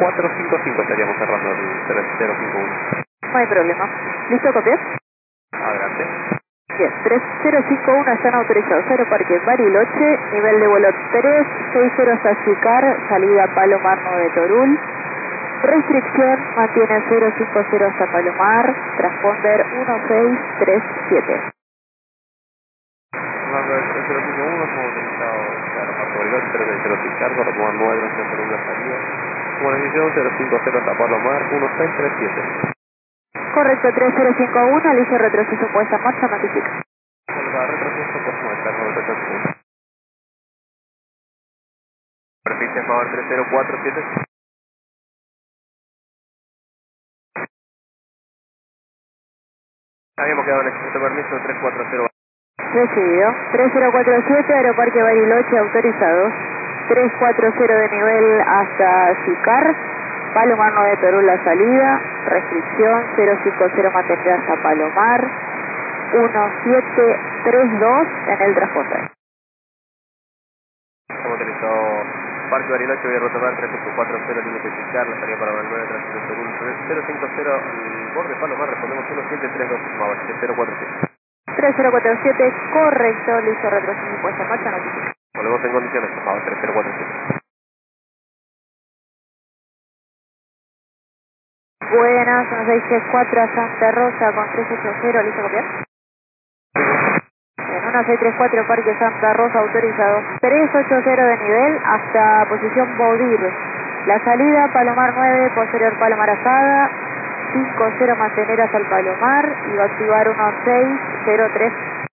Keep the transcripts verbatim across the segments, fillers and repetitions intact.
cuatro cinco cinco estaríamos cerrando el cero cinco uno. No hay problema. ¿Listo, copiar? Adelante. Bien, tres cero cinco uno están autorizados. Aeroparque Bariloche, nivel de vuelo tres seis cero hasta Sicar, salida Palomar nueve Torul. Restricción, mantiene cero cinco cero hasta Palomar, transponder uno seis tres siete. Hablando del tres cero cinco uno, hemos utilizado el aeropuerto Bariloche, tres seis cero Sicar, Palomar nueve gracias por una salida. Comunicación cero cinco cero hasta Palomar, uno seis tres siete. Correcto, tres cero cinco uno, listo, retroceso puesta en marcha, notifica. Vuelva a retroceso, por muestra, no retroceso. Repite, por favor, tres cero cuatro siete. Habíamos quedado en exceso de permiso tres cuatro cero. Recibido. tres cero cuatro siete, Aeroparque Bariloche, autorizado. tres cuatro cero de nivel hasta Sicar. Palomar nueve Torul la salida. Restricción cero cinco cero mantener hasta Palomar. uno siete tres dos en el transporte. Hemos utilizado Parque Bariloche, voy a retomar tres cinco cuatro cero, límite Sicar, la salida para el nueve tras cero cinco cero, el borde Palomar, respondemos uno siete tres dos, por favor, cero cuatro siete. tres cero cuatro siete, correcto, listo, retroceso puesta en marcha, notifica. Volvemos en condiciones, por favor, tres cero cuatro siete. Buenas, uno seis tres cuatro a Santa Rosa con tres ocho cero, listo, copiar. En uno seis tres cuatro, Parque Santa Rosa, autorizado. tres ocho cero de nivel hasta posición Baudir. La salida, Palomar nueve, posterior Palomar Asada. cinco cero mantener hasta el Palomar y va a activar uno seis cero tres.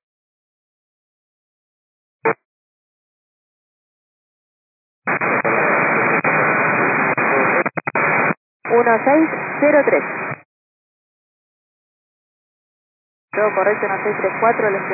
uno seis cero tres. Todo correcto, uno seis tres cuatro,